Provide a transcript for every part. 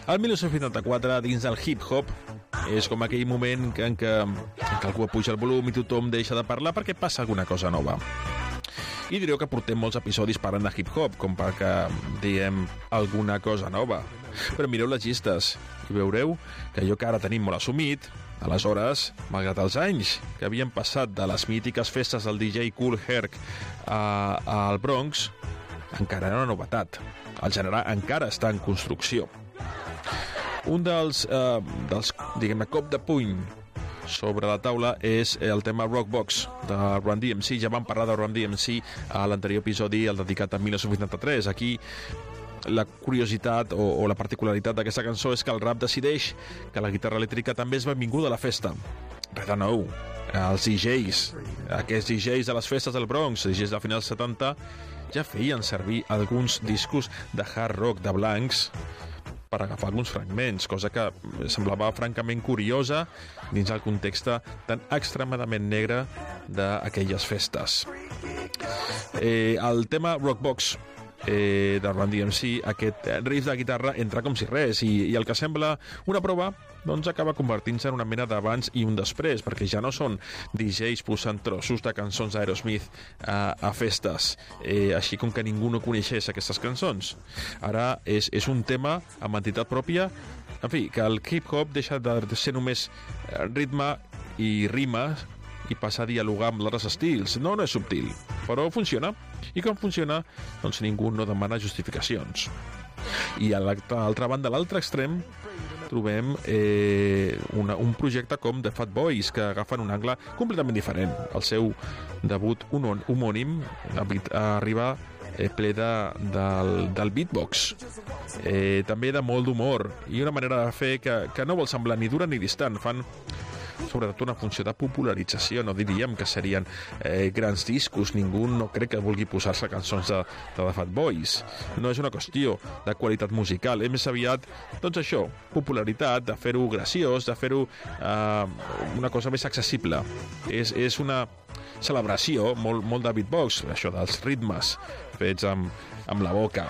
El 1984, dins del hip-hop, és com aquell moment en què algú puja el volum i tothom deixa de parlar perquè passa alguna cosa nova. I direu que portem molts episodis parlant de hip-hop, com perquè diem alguna cosa nova. Però mireu les llistes i veureu que allò que ara tenim molt assumit, aleshores, malgrat els anys que havien passat de les mítiques festes del DJ Kool Herc al Bronx, encara era una novetat. El gènere encara està en construcció. Un dels diguem-ne, cop de puny sobre la taula és el tema Rockbox de Run DMC. Ja vam parlar de Run DMC a l'anterior episodi, el dedicat a 1983. Aquí la curiositat o la particularitat d'aquesta cançó és que el rap decideix que la guitarra elèctrica també és benvinguda a la festa. Res de nou. Els DJs, aquests DJs de les festes del Bronx, DJs de finals 70, ja feien servir alguns discos de hard rock de blancs per agafar alguns fragments, cosa que semblava francament curiosa dins el context tan extremadament negre d'aquelles festes. El tema Rockbox de Run DMC, aquest riff de guitarra entra com si res, i el que sembla una prova doncs acaba convertint-se en una mena d'abans i un després, perquè ja no són DJs posant trossos de cançons d'Aerosmith a festes, així com que ningú no coneixés aquestes cançons. Ara és un tema amb entitat pròpia, en fi, que el hip-hop deixa de ser només ritme i rima i passa a dialogar amb altres estils. No és subtil, però funciona. I com funciona, doncs ningú no demana justificacions. I a l'altra banda, a l'altre extrem, trobem un projecte com The Fat Boys, que agafen un angle completament diferent. El seu debut homònim arriba ple del beatbox, també de molt d'humor i una manera de fer que no vol semblar ni dura ni distant. Fan sobretot una funció de popularització, no diríem que serien grans discos, ningú no crec que vulgui posar-se cançons de The Fat Boys. No és una qüestió de qualitat musical, és més aviat, doncs això, popularitat, de fer-ho graciós, de fer-ho una cosa més accessible. És una celebració molt de beatbox, això dels ritmes fets amb la boca,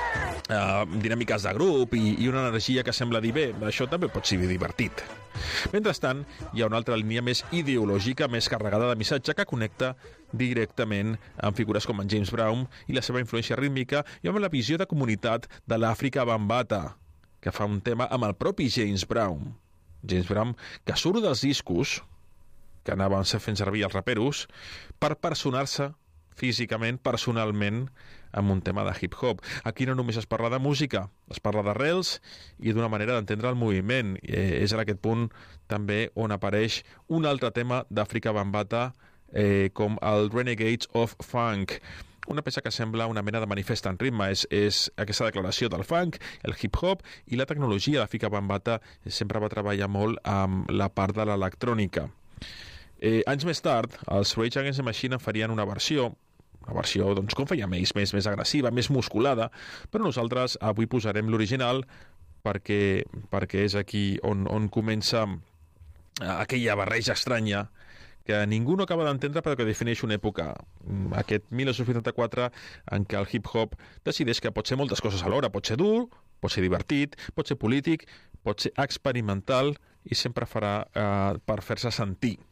dinàmiques de grup i una energia que sembla dir bé, això també pot ser divertit. Mentrestant, hi ha una altra línia més ideològica, més carregada de missatge, que connecta directament amb figures com en James Brown i la seva influència rítmica i amb la visió de comunitat de l'Àfrica Bambata, que fa un tema amb el propi James Brown. James Brown, que surt dels discos que anaven fent servir els raperos per personar-se físicament, personalment, amb un tema de hip-hop. Aquí no només es parla de música, es parla d'arrels i d'una manera d'entendre el moviment. És en aquest punt també on apareix un altre tema d'Àfrica Bambata, com el Renegades of Funk, una peça que sembla una mena de manifest en ritme. És aquesta declaració del funk, el hip-hop i la tecnologia d'Àfrica Bambata. Sempre va treballar molt amb la part de l'electrònica. Anys més tard, els Rage Against the Machine farien una versió, doncs, com feia més agressiva, més musculada, però nosaltres avui posarem l'original perquè és aquí on comença aquella barreja estranya que ningú no acaba d'entendre però que defineix una època, aquest 1984, en què el hip-hop decideix que pot ser moltes coses alhora. Pot ser dur, pot ser divertit, pot ser polític, pot ser experimental i sempre farà per fer-se sentir.